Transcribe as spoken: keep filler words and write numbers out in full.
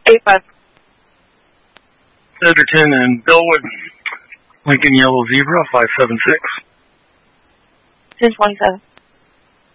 eight five. Edgerton and Bellwood, Lincoln Yellow Zebra, five seven six. ten twenty-seven.